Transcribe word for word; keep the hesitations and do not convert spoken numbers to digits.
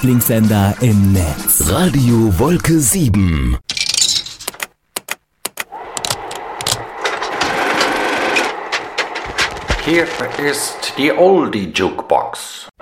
Lieblingssender im Netz. Radio Wolke sieben. Hier ist die Oldie Jukebox.